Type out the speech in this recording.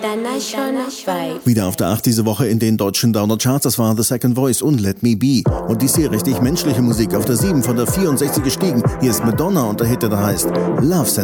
International Vibe. Wieder auf der 8 diese Woche in den deutschen Downer-Charts, das war The Second Voice und Let Me Be. Und dies hier richtig menschliche Musik auf der 7 von der 64 gestiegen. Hier ist Madonna und der Hit, der da heißt Love